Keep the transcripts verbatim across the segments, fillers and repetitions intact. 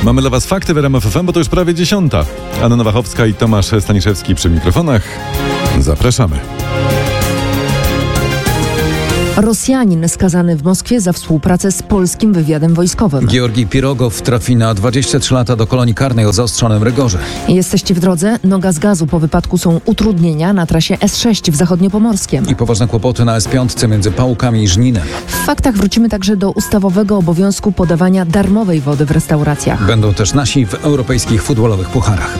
Mamy dla Was fakty w R M F F M, bo to już prawie dziesiąta. Anna Nowachowska i Tomasz Staniszewski przy mikrofonach. Zapraszamy. Rosjanin skazany w Moskwie za współpracę z polskim wywiadem wojskowym. Georgij Pirogow trafi na dwadzieścia trzy lata do kolonii karnej o zaostrzonym rygorze. Jesteście w drodze? Noga z gazu. Po wypadku są utrudnienia na trasie S sześć w Zachodniopomorskiem. I poważne kłopoty na S pięć między Pałukami i Żninem. W faktach wrócimy także do ustawowego obowiązku podawania darmowej wody w restauracjach. Będą też nasi w europejskich futbolowych pucharach.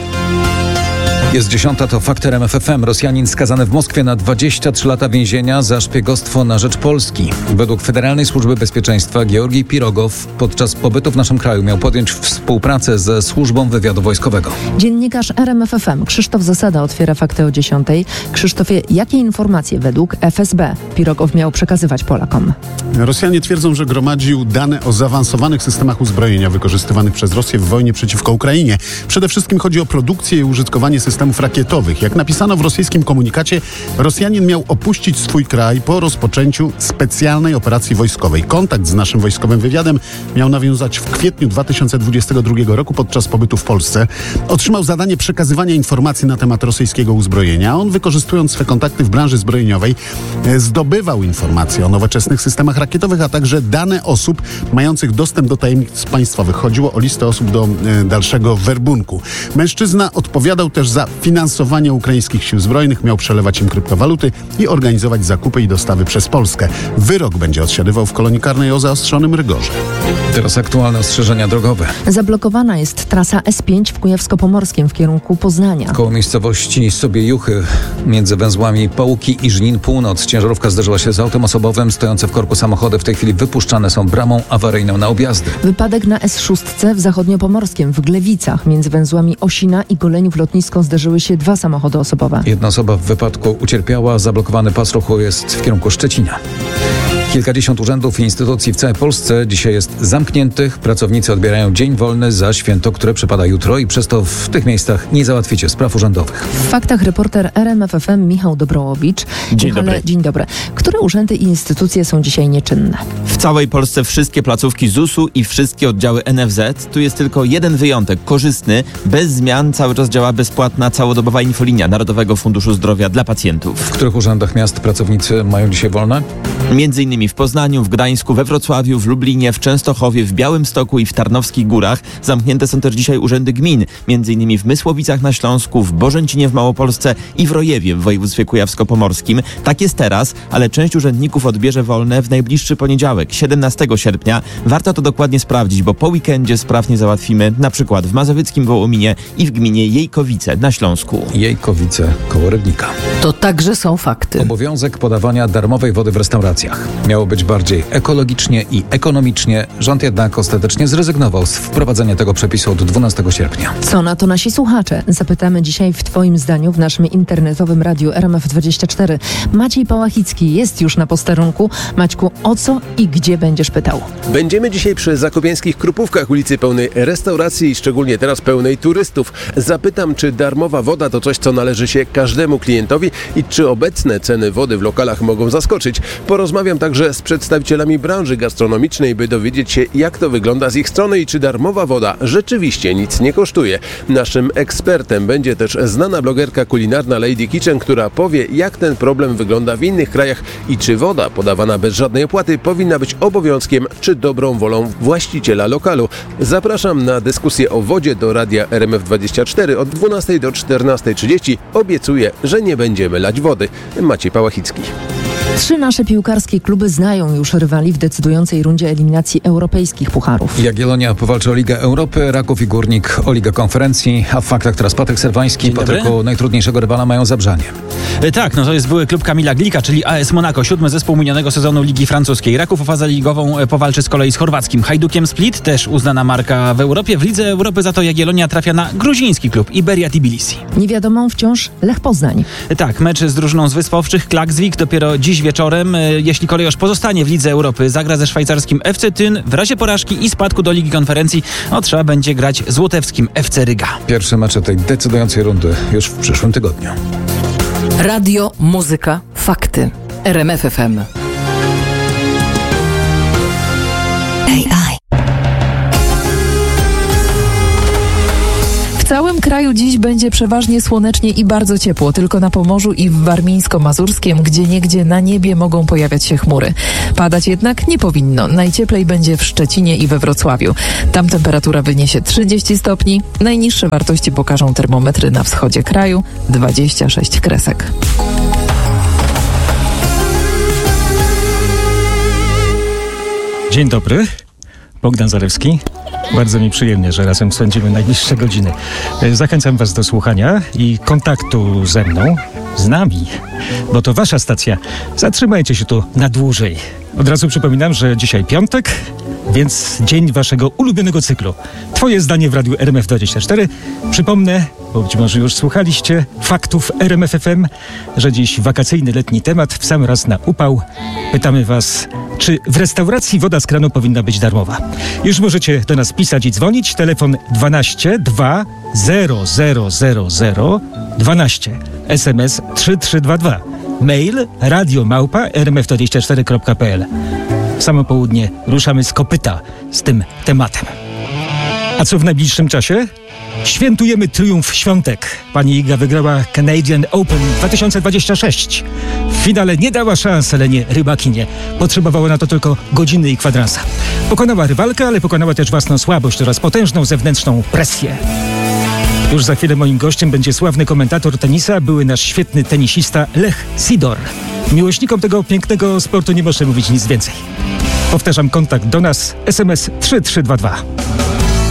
Jest dziesiąta, to fakty R M F F M. Rosjanin skazany w Moskwie na dwadzieścia trzy lata więzienia za szpiegostwo na rzecz Polski. Według Federalnej Służby Bezpieczeństwa Georgij Pirogow podczas pobytu w naszym kraju miał podjąć współpracę ze Służbą Wywiadu Wojskowego. Dziennikarz R M F F M Krzysztof Zasada otwiera fakty o dziesiątej. Krzysztofie, jakie informacje według F S B Pirogow miał przekazywać Polakom? Rosjanie twierdzą, że gromadził dane o zaawansowanych systemach uzbrojenia wykorzystywanych przez Rosję w wojnie przeciwko Ukrainie. Przede wszystkim chodzi o produkcję i użytkowanie systemów rakietowych. Jak napisano w rosyjskim komunikacie, Rosjanin miał opuścić swój kraj po rozpoczęciu specjalnej operacji wojskowej. Kontakt z naszym wojskowym wywiadem miał nawiązać w kwietniu dwa tysiące dwudziestego drugiego roku podczas pobytu w Polsce. Otrzymał zadanie przekazywania informacji na temat rosyjskiego uzbrojenia. On, wykorzystując swe kontakty w branży zbrojeniowej, zdobywał informacje o nowoczesnych systemach rakietowych, a także dane osób mających dostęp do tajemnic państwowych. Chodziło o listę osób do e, dalszego werbunku. Mężczyzna odpowiadał też za finansowanie ukraińskich sił zbrojnych, miał przelewać im kryptowaluty i organizować zakupy i dostawy przez Polskę. Wyrok będzie odsiadywał w kolonii karnej o zaostrzonym rygorze. Teraz aktualne ostrzeżenia drogowe. Zablokowana jest trasa S pięć w Kujawsko-Pomorskim w kierunku Poznania. Koło miejscowości Sobiejuchy między węzłami Pałuki i Żnin Północ ciężarówka zderzyła się z autem osobowym. Stojące w korku samochody w tej chwili wypuszczane są bramą awaryjną na objazdy. Wypadek na S sześć w Zachodniopomorskim w Glewicach między węzłami Osina i Goleniów Lotnisko zderzyły się dwa samochody osobowe. Jedna osoba w wypadku ucierpiała, zablokowany pas ruchu jest w kierunku Szczecina. Kilkadziesiąt urzędów i instytucji w całej Polsce dzisiaj jest zamkniętych. Pracownicy odbierają dzień wolny za święto, które przypada jutro i przez to w tych miejscach nie załatwicie spraw urzędowych. W faktach reporter R M F F M Michał Dobrołowicz. Dzień Michale, dobry. Dzień dobry. Które urzędy i instytucje są dzisiaj nieczynne? W całej Polsce wszystkie placówki Z U S u i wszystkie oddziały N F Z. Tu jest tylko jeden wyjątek, korzystny. Bez zmian cały czas działa bezpłatna całodobowa infolinia Narodowego Funduszu Zdrowia dla pacjentów. W których urzędach miast pracownicy mają dzisiaj wolne? Między innymi w Poznaniu, w Gdańsku, we Wrocławiu, w Lublinie, w Częstochowie, w Białymstoku i w Tarnowskich Górach. Zamknięte są też dzisiaj urzędy gmin, między innymi w Mysłowicach na Śląsku, w Bożęcinie w Małopolsce i w Rojewie w województwie kujawsko-pomorskim. Tak jest teraz, ale część urzędników odbierze wolne w najbliższy poniedziałek, siedemnastego sierpnia. Warto to dokładnie sprawdzić, bo po weekendzie spraw nie załatwimy, na przykład w mazowieckim Wołominie i w gminie Jejkowice na Śląsku. Jejkowice koło Rybnika. To także są fakty. Obowiązek podawania darmowej wody w restauracjach. Miało być bardziej ekologicznie i ekonomicznie. Rząd jednak ostatecznie zrezygnował z wprowadzenia tego przepisu od dwunastego sierpnia. Co na to nasi słuchacze? Zapytamy dzisiaj w Twoim zdaniu w naszym internetowym radiu R M F dwadzieścia cztery. Maciej Pałachicki jest już na posterunku. Maćku, o co i gdzie będziesz pytał? Będziemy dzisiaj przy zakopiańskich Krupówkach, ulicy pełnej restauracji i szczególnie teraz pełnej turystów. Zapytam, czy darmowa woda to coś, co należy się każdemu klientowi i czy obecne ceny wody w lokalach mogą zaskoczyć. Porozmawiam także z przedstawicielami branży gastronomicznej, by dowiedzieć się, jak to wygląda z ich strony i czy darmowa woda rzeczywiście nic nie kosztuje. Naszym ekspertem będzie też znana blogerka kulinarna Lady Kitchen, która powie, jak ten problem wygląda w innych krajach i czy woda podawana bez żadnej opłaty powinna być obowiązkiem czy dobrą wolą właściciela lokalu. Zapraszam na dyskusję o wodzie do radia R M F dwadzieścia cztery od dwunastej do czternastej trzydzieści. Obiecuję, że nie będziemy lać wody. Maciej Pałachicki. Trzy nasze piłkarskie kluby znają już rywali w decydującej rundzie eliminacji europejskich pucharów. Jagiellonia powalczy o Ligę Europy, Raków i Górnik o Ligę Konferencji, a w faktach teraz Patryk Serwański. Patryku, najtrudniejszego rywala mają Zabrzanie. E, tak, no to jest były klub Kamila Glika, czyli A S Monaco, siódmy zespół minionego sezonu Ligi Francuskiej. Raków o fazę ligową e, powalczy z kolei z chorwackim Hajdukiem Split, też uznana marka w Europie. W Lidze Europy za to Jagiellonia trafia na gruziński klub Iberia Tbilisi. Niewiadomą wciąż Lech Poznań. E, tak, mecz z drużyną z Wysp Owczych Klaksvik dopiero dziś wieczorem. E, jeśli Kolejorz pozostanie w Lidze Europy, zagra ze szwajcarskim F C Thyn. W razie porażki i spadku do Ligi Konferencji no, trzeba będzie grać z łotewskim F C Ryga. Pierwsze mecze tej decydującej rundy już w przyszłym tygodniu. Radio, muzyka, fakty. R M F F M. całym kraju dziś będzie przeważnie słonecznie i bardzo ciepło. Tylko na Pomorzu i w Warmińsko-Mazurskiem gdzieniegdzie na niebie mogą pojawiać się chmury. Padać jednak nie powinno. Najcieplej będzie w Szczecinie i we Wrocławiu. Tam temperatura wyniesie trzydzieści stopni. Najniższe wartości pokażą termometry na wschodzie kraju. dwadzieścia sześć kresek. Dzień dobry, Bogdan Zalewski. Bardzo mi przyjemnie, że razem spędzimy najbliższe godziny. Zachęcam Was do słuchania i kontaktu ze mną, z nami, bo to Wasza stacja. Zatrzymajcie się tu na dłużej. Od razu przypominam, że dzisiaj piątek, więc dzień Waszego ulubionego cyklu. Twoje zdanie w Radiu R M F dwadzieścia cztery. Przypomnę, bo być może już słuchaliście, faktów R M F F M, że dziś wakacyjny letni temat, w sam raz na upał. Pytamy Was, czy w restauracji woda z kranu powinna być darmowa? Już możecie do nas pisać i dzwonić. Telefon dwanaście dwa zero zero zero zero dwanaście. S M S trzy trzy dwa dwa. Mail radio małpa r m f dwadzieścia cztery kropka p l. W samo południe ruszamy z kopyta z tym tematem. A co w najbliższym czasie? Świętujemy triumf świątek. Pani Iga wygrała Canadian Open dwa tysiące dwadzieścia sześć. W finale nie dała szans Elenie Rybakinie. Potrzebowała na to tylko godziny i kwadransa. Pokonała rywalkę, ale pokonała też własną słabość oraz potężną zewnętrzną presję. Już za chwilę moim gościem będzie sławny komentator tenisa, były nasz świetny tenisista Lech Sidor. Miłośnikom tego pięknego sportu nie muszę mówić nic więcej. Powtarzam, kontakt do nas, S M S trzy trzy dwa dwa.